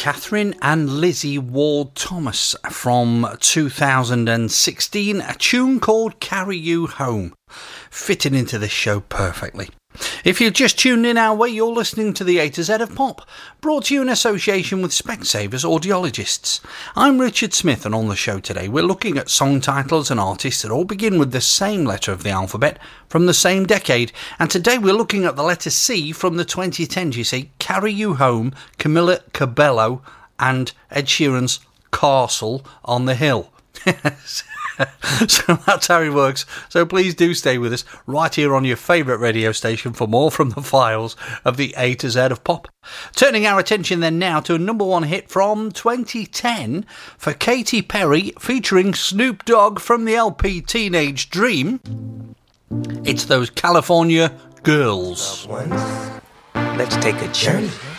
Catherine and Lizzie Ward Thomas from 2016, a tune called Carry You Home, fitting into this show perfectly. If you've just tuned in our way, you're listening to the A to Z of Pop, brought to you in association with Specsavers Audiologists. I'm Richard Smith, and on the show today we're looking at song titles and artists that all begin with the same letter of the alphabet from the same decade, and today we're looking at the letter C from the 2010s. You see, Carry You Home, Camila Cabello and Ed Sheeran's Castle on the Hill. So that's how it works. So please do stay with us right here on your favourite radio station for more from the files of the A to Z of Pop. Turning our attention then now to a number one hit from 2010 for Katy Perry featuring Snoop Dogg from the LP Teenage Dream. It's those California Girls. Let's take a journey.